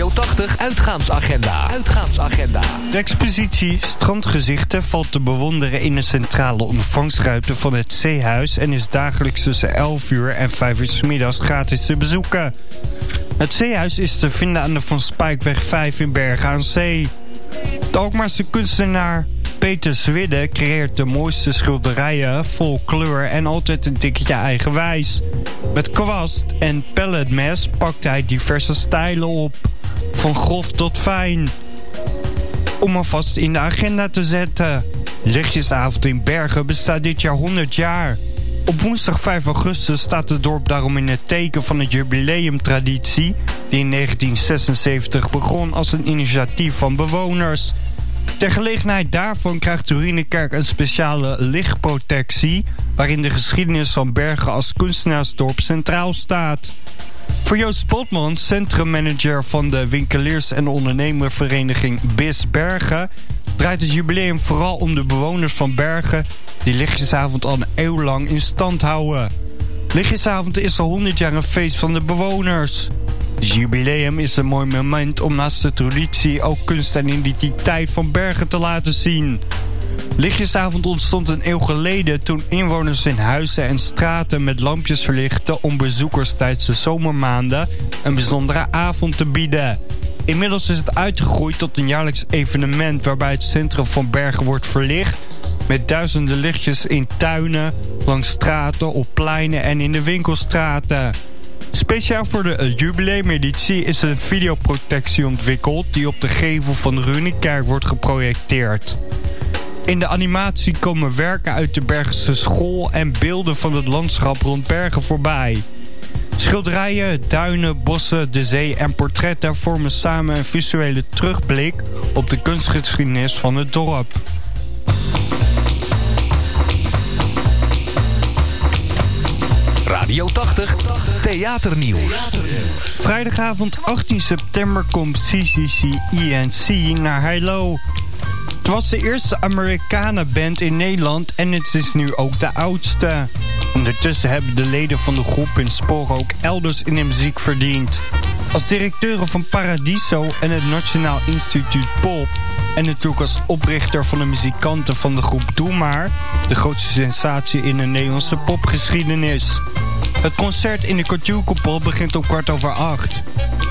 Radio 80 uitgaansagenda. De expositie Strandgezichten valt te bewonderen in de centrale ontvangstruimte van het Zeehuis en is dagelijks tussen 11 uur en 5 uur 's middags gratis te bezoeken. Het Zeehuis is te vinden aan de Van Spijkweg 5 in Bergen aan Zee. De Alkmaarse kunstenaar Peter Zwidde creëert de mooiste schilderijen vol kleur en altijd een tikkeltje eigenwijs. Met kwast en palletmes pakt hij diverse stijlen op, van grof tot fijn. Om alvast in de agenda te zetten. Lichtjesavond in Bergen bestaat dit jaar 100 jaar. Op woensdag 5 augustus staat het dorp daarom in het teken van het jubileumtraditie, die in 1976 begon als een initiatief van bewoners. Ter gelegenheid daarvan krijgt de Ruïnekerk een speciale lichtprotectie, waarin de geschiedenis van Bergen als kunstenaarsdorp centraal staat. Voor Joost Botman, centrummanager van de winkeliers- en ondernemervereniging BIS Bergen, draait het jubileum vooral om de bewoners van Bergen die Lichtjesavond al een eeuw lang in stand houden. Lichtjesavond is al 100 jaar een feest van de bewoners. Het jubileum is een mooi moment om naast de traditie ook kunst en identiteit van Bergen te laten zien. Lichtjesavond ontstond een eeuw geleden toen inwoners in huizen en straten met lampjes verlichtten om bezoekers tijdens de zomermaanden een bijzondere avond te bieden. Inmiddels is het uitgegroeid tot een jaarlijks evenement waarbij het centrum van Bergen wordt verlicht met duizenden lichtjes in tuinen, langs straten, op pleinen en in de winkelstraten. Speciaal voor de jubileumeditie is een videoprojectie ontwikkeld die op de gevel van de Ruïnekerk wordt geprojecteerd. In de animatie komen werken uit de Bergense school en beelden van het landschap rond Bergen voorbij. Schilderijen, duinen, bossen, de zee en portretten vormen samen een visuele terugblik op de kunstgeschiedenis van het dorp. Radio 80 Theaternieuws. Vrijdagavond 18 september komt CCC naar Heilo. Het was de eerste Americana-band in Nederland en het is nu ook de oudste. Ondertussen hebben de leden van de groep hun sporen ook elders in de muziek verdiend. Als directeuren van Paradiso en het Nationaal Instituut Pop en natuurlijk als oprichter van de muzikanten van de groep Doe Maar, de grootste sensatie in de Nederlandse popgeschiedenis. Het concert in de Kwartierkoepel begint om 7:15.